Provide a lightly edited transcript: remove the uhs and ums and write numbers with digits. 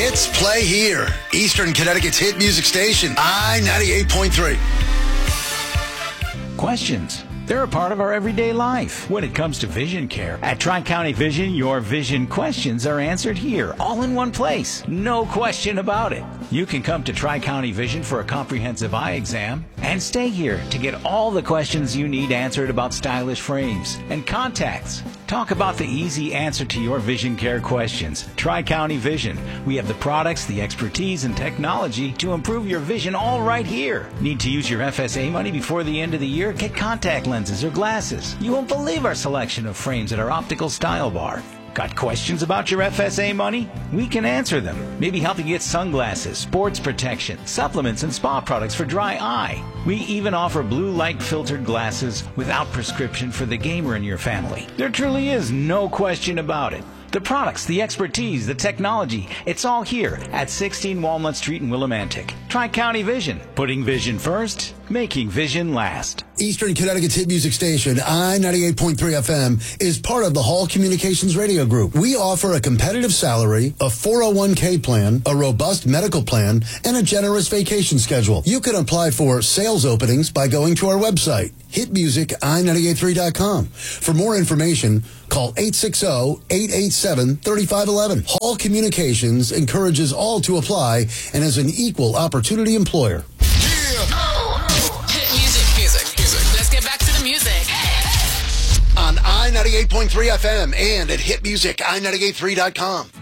Hits play here. Eastern Connecticut's hit music station, I-98.3. Questions. They're a part of our everyday life when it comes to vision care. At Tri-County Vision, your vision questions are answered here, all in one place. No question about it. You can come to Tri-County Vision for a comprehensive eye exam and stay here to get all the questions you need answered about stylish frames and contacts. Talk about the easy answer to your vision care questions. Tri-County Vision. We have the products, the expertise, and technology to improve your vision all right here. Need to use your FSA money before the end of the year? Get contact lenses or glasses. You won't believe our selection of frames at our optical style bar. Got questions about your FSA money? We can answer them. Maybe help you get sunglasses, sports protection, supplements, and spa products for dry eye. We even offer blue light filtered glasses without prescription for the gamer in your family. There truly is no question about it. The products, the expertise, the technology, it's all here at 16 Walnut Street in Willimantic. Tri-County Vision, putting vision first, making vision last. Eastern Connecticut's hit music station, I-98.3 FM, is part of the Hall Communications Radio Group. We offer a competitive salary, a 401k plan, a robust medical plan, and a generous vacation schedule. You can apply for sales openings by going to our website, hitmusici983.com. For more information, call 860-887-3511. Hall Communications encourages all to apply and is an equal opportunity employer. Let's get back to the music. On I-98.3 FM and at hitmusici983.com.